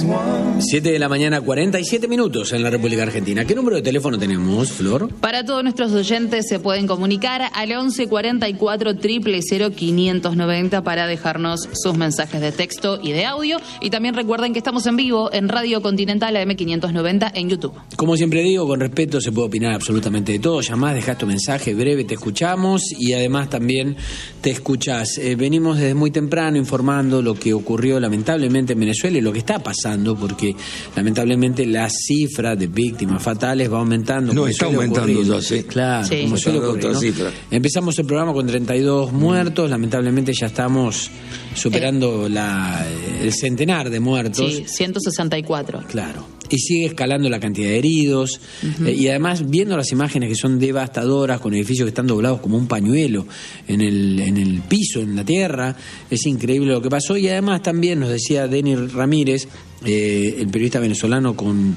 7 de la mañana, 47 minutos en la República Argentina. ¿Qué número de teléfono tenemos, Flor? Para todos nuestros oyentes se pueden comunicar al 11 44 000 590 para dejarnos sus mensajes de texto y de audio. Y también recuerden que estamos en vivo en Radio Continental AM 590 en YouTube. Como siempre digo, con respeto se puede opinar absolutamente de todo. Llamás, dejás tu mensaje breve, te escuchamos y además también te escuchás. Venimos desde muy temprano informando lo que ocurrió lamentablemente en Venezuela y lo que está pasando, porque lamentablemente la cifra de víctimas fatales va aumentando. No, está aumentando ya, sí. Claro, sí. como suele ocurrir, ¿no? Cifra. Empezamos el programa con 32 muertos, lamentablemente ya estamos superando el centenar de muertos. Sí, 164. Claro. Y sigue escalando la cantidad de heridos. Y además, viendo las imágenes que son devastadoras, con edificios que están doblados como un pañuelo en el piso, en la tierra, es increíble lo que pasó. Y además también nos decía Denis Ramírez, el periodista venezolano con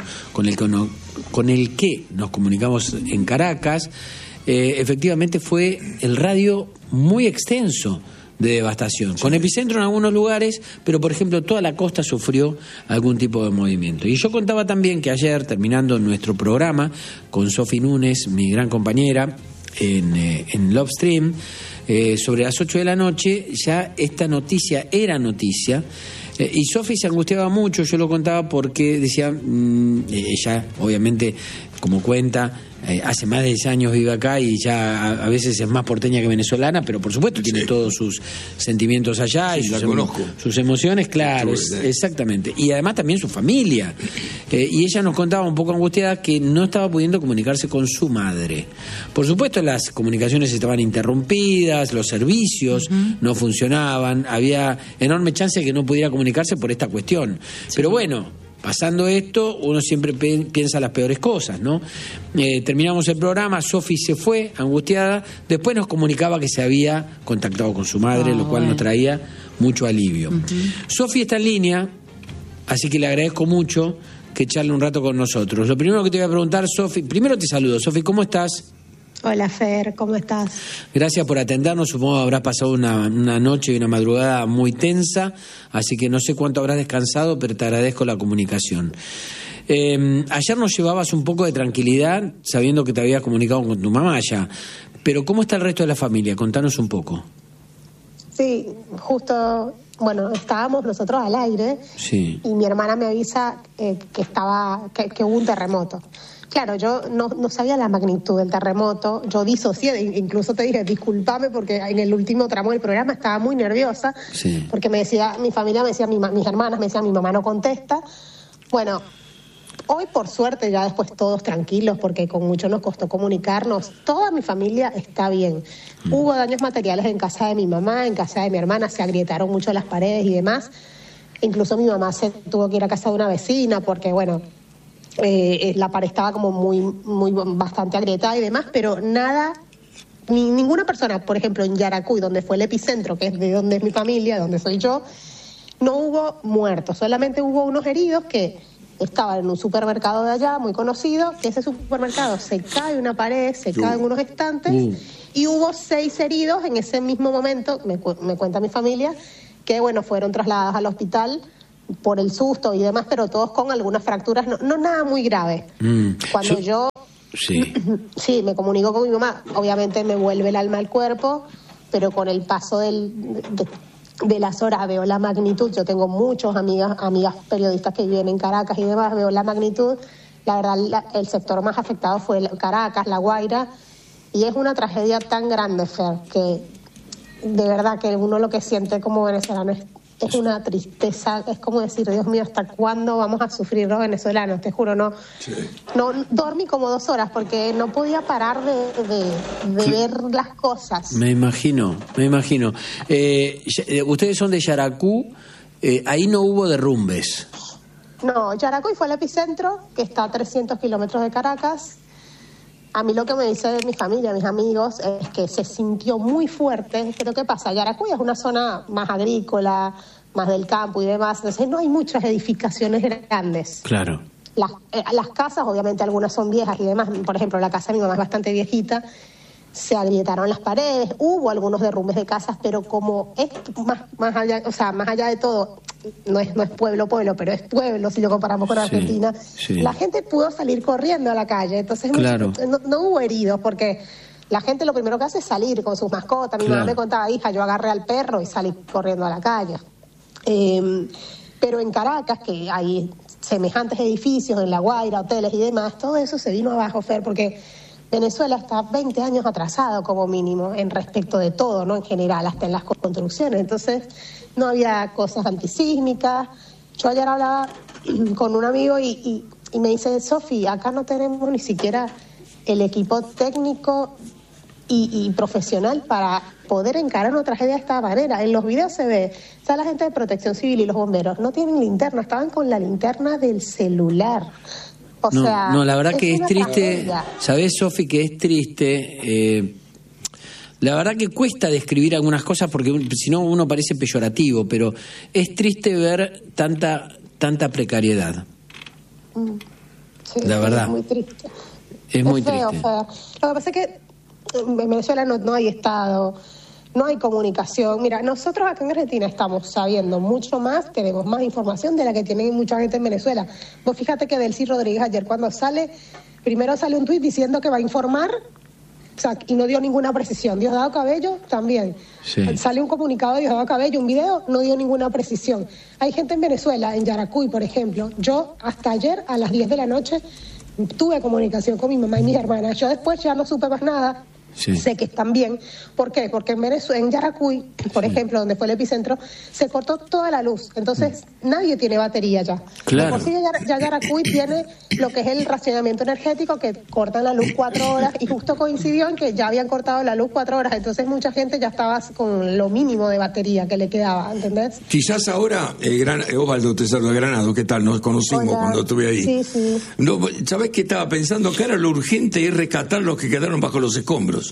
el que nos comunicamos en Caracas, efectivamente fue el radio muy extenso de devastación, con epicentro en algunos lugares, pero por ejemplo toda la costa sufrió algún tipo de movimiento. Y yo contaba también que ayer, terminando nuestro programa con Sofi Núñez, mi gran compañera en Love Stream, sobre las 8 de la noche, ya esta noticia era noticia. Y Sofi se angustiaba mucho, yo lo contaba porque decía, ella obviamente, como cuenta, hace más de 10 años vive acá y ya a veces es más porteña que venezolana, pero por supuesto tiene todos sus sentimientos allá, sí, y sus emociones, claro, exactamente. Y además también su familia. Y ella nos contaba un poco angustiada que no estaba pudiendo comunicarse con su madre. Por supuesto las comunicaciones estaban interrumpidas, los servicios no funcionaban, había enorme chance de que no pudiera comunicarse por esta cuestión. Sí. Pero bueno, pasando esto, uno siempre piensa las peores cosas, ¿no? Terminamos el programa, Sofi se fue, angustiada, después nos comunicaba que se había contactado con su madre, lo cual nos traía mucho alivio. Sofi está en línea, así que le agradezco mucho que charle un rato con nosotros. Lo primero que te voy a preguntar, Sofi, primero te saludo. Sofi, ¿cómo estás? Hola Fer, ¿cómo estás? Gracias por atendernos, supongo que habrás pasado una noche y una madrugada muy tensa, así que no sé cuánto habrás descansado, pero te agradezco la comunicación. Ayer nos llevabas un poco de tranquilidad, sabiendo que te habías comunicado con tu mamá ya, pero ¿cómo está el resto de la familia? Contanos un poco. Sí, justo, bueno, estábamos nosotros al aire, sí, y mi hermana me avisa que hubo un terremoto. Claro, yo no sabía la magnitud del terremoto, yo disocié, incluso te dije, discúlpame porque en el último tramo del programa estaba muy nerviosa, sí, porque me decía, mi familia me decía, mis hermanas me decían, mi mamá no contesta. Bueno, hoy por suerte ya después todos tranquilos, porque con mucho nos costó comunicarnos, toda mi familia está bien. Hubo daños materiales en casa de mi mamá, en casa de mi hermana, se agrietaron mucho las paredes y demás, incluso mi mamá se tuvo que ir a casa de una vecina porque, bueno, la pared estaba como muy bastante agrietada y demás, pero nada, ninguna persona, por ejemplo en Yaracuy, donde fue el epicentro, que es de donde es mi familia, donde soy yo, no hubo muertos, solamente hubo unos heridos que estaban en un supermercado de allá muy conocido, que ese supermercado se cae una pared, se caen unos estantes y hubo 6 heridos en ese mismo momento, me cuenta mi familia, que bueno, fueron trasladados al hospital por el susto y demás, pero todos con algunas fracturas, no nada muy grave. Cuando yo sí, me comunico con mi mamá, obviamente me vuelve el alma al cuerpo, pero con el paso de las horas veo la magnitud. Yo tengo muchos amigas periodistas que viven en Caracas y demás, veo la magnitud. La verdad, el sector más afectado fue Caracas, La Guaira, y es una tragedia tan grande, Fer, que de verdad que uno lo que siente como venezolano es una tristeza, es como decir, Dios mío, ¿hasta cuándo vamos a sufrir los venezolanos? Te juro, no dormí como 2 horas porque no podía parar de ver las cosas. Me imagino. Ustedes son de Yaracuy, ahí no hubo derrumbes. No, Yaracuy fue el epicentro, que está a 300 kilómetros de Caracas. A mí lo que me dice mi familia, mis amigos, es que se sintió muy fuerte. Pero ¿qué pasa? Yaracuy es una zona más agrícola, más del campo y demás. Entonces no hay muchas edificaciones grandes. Claro. Las casas, obviamente algunas son viejas y demás. Por ejemplo, la casa de mi mamá es bastante viejita. Se agrietaron las paredes, hubo algunos derrumbes de casas, pero como es más allá de todo, no es pueblo, pero es pueblo si lo comparamos con Argentina, la gente pudo salir corriendo a la calle, entonces no hubo heridos, porque la gente lo primero que hace es salir con sus mascotas. Mi mamá me contaba, hija, yo agarré al perro y salí corriendo a la calle. Pero en Caracas, que hay semejantes edificios, en La Guaira, hoteles y demás, todo eso se vino abajo, Fer, porque Venezuela está 20 años atrasado como mínimo en respecto de todo, ¿no? En general, hasta en las construcciones. Entonces, no había cosas antisísmicas. Yo ayer hablaba con un amigo y me dice, Sofi, acá no tenemos ni siquiera el equipo técnico y profesional para poder encarar una tragedia de esta manera. En los videos se ve, está la gente de Protección Civil y los bomberos, no tienen linterna, estaban con la linterna del celular. No, la verdad que es triste, ¿sabés, Sofi, que es triste? La verdad que cuesta describir algunas cosas porque si no uno parece peyorativo, pero es triste ver tanta precariedad. Sí, la verdad. Es muy triste. Es muy feo, triste. Feo. Lo que pasa es que en Venezuela no hay Estado, no hay comunicación. Mira, nosotros acá en Argentina estamos sabiendo mucho más, tenemos más información de la que tiene mucha gente en Venezuela. Vos fíjate que Delcy Rodríguez ayer cuando primero sale un tuit diciendo que va a informar, o sea, y no dio ninguna precisión. Diosdado Cabello también. Sale un comunicado de Diosdado Cabello, un video, no dio ninguna precisión. Hay gente en Venezuela, en Yaracuy, por ejemplo. Yo hasta ayer a las 10 de la noche tuve comunicación con mi mamá y mis hermanas. Yo después ya no supe más nada. Sé que están bien. ¿Por qué? Porque en Yaracuy, por ejemplo, donde fue el epicentro, se cortó toda la luz. Entonces, nadie tiene batería ya. Claro. Por sí, ya Yaracuy tiene lo que es el racionamiento energético, que cortan la luz 4 horas, y justo coincidió en que ya habían cortado la luz 4 horas. Entonces, mucha gente ya estaba con lo mínimo de batería que le quedaba, ¿entendés? Quizás ahora, Osvaldo, te saludo de Granado, ¿qué tal? Nos conocimos cuando estuve ahí. Sí. No, ¿sabés qué estaba pensando? Que ahora lo urgente es rescatar los que quedaron bajo los escombros.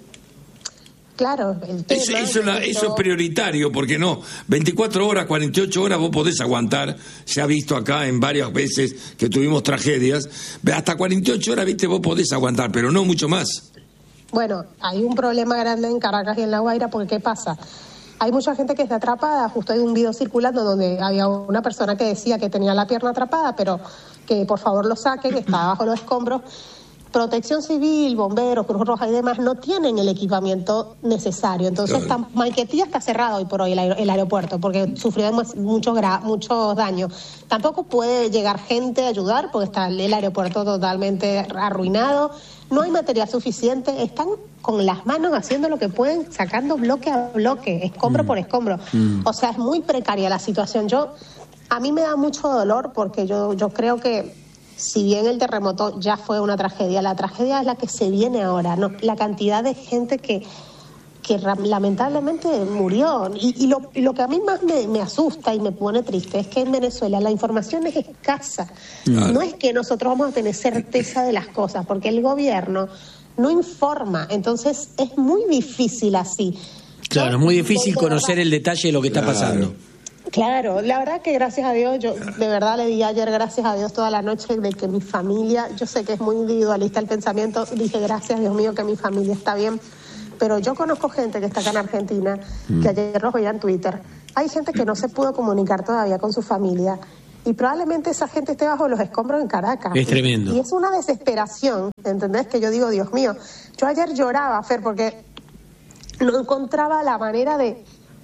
Claro, eso es prioritario, porque no, 24 horas, 48 horas vos podés aguantar, se ha visto acá en varias veces que tuvimos tragedias, hasta 48 horas, viste, vos podés aguantar, pero no mucho más. Bueno, hay un problema grande en Caracas y en La Guaira, porque ¿qué pasa? Hay mucha gente que está atrapada, justo hay un video circulando donde había una persona que decía que tenía la pierna atrapada, pero que por favor lo saquen, que está bajo los escombros. Protección Civil, bomberos, Cruz Roja y demás no tienen el equipamiento necesario. Entonces, Maiquetía está cerrado hoy por hoy el aeropuerto porque sufrió muchos daños. Tampoco puede llegar gente a ayudar porque está el aeropuerto totalmente arruinado. No hay material suficiente. Están con las manos haciendo lo que pueden, sacando bloque a bloque, escombro por escombro. O sea, es muy precaria la situación. A mí me da mucho dolor porque yo creo que si bien el terremoto ya fue una tragedia, la tragedia es la que se viene ahora, ¿no? La cantidad de gente que lamentablemente murió. Y lo que a mí más me asusta y me pone triste es que en Venezuela la información es escasa. No es que nosotros vamos a tener certeza de las cosas, porque el gobierno no informa. Entonces es muy difícil así. Claro, es muy difícil conocer el detalle de lo que está pasando. Claro, la verdad que gracias a Dios, yo de verdad le di ayer gracias a Dios toda la noche de que mi familia, yo sé que es muy individualista el pensamiento, dije gracias Dios mío que mi familia está bien, pero yo conozco gente que está acá en Argentina, que ayer los veía en Twitter, hay gente que no se pudo comunicar todavía con su familia y probablemente esa gente esté bajo los escombros en Caracas. Es tremendo. Y es una desesperación, ¿entendés? Que yo digo, Dios mío, yo ayer lloraba, Fer, porque no encontraba la manera de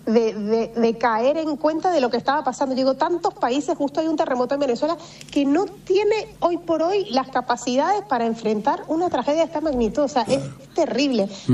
caer en cuenta de lo que estaba pasando. Digo, tantos países, justo hay un terremoto en Venezuela que no tiene hoy por hoy las capacidades para enfrentar una tragedia de esta magnitud. O sea, es terrible.